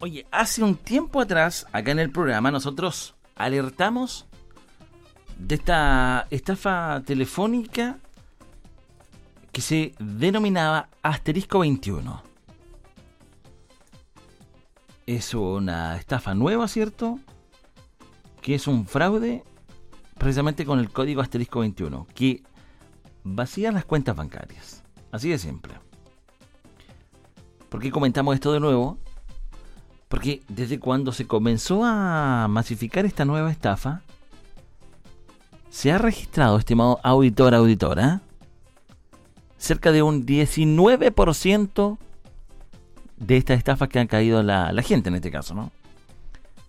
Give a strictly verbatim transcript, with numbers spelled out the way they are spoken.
Oye, hace un tiempo atrás, acá en el programa, nosotros alertamos de esta estafa telefónica que se denominaba Asterisco veintiuno. Es una estafa nueva, ¿cierto? Que es un fraude precisamente con el código Asterisco veintiuno, que vacía las cuentas bancarias. Así de simple. ¿Por qué comentamos esto de nuevo? Porque desde cuando se comenzó a masificar esta nueva estafa, se ha registrado, estimado auditor, auditora, cerca de un diecinueve por ciento de estas estafas que han caído la, la gente en este caso, ¿no?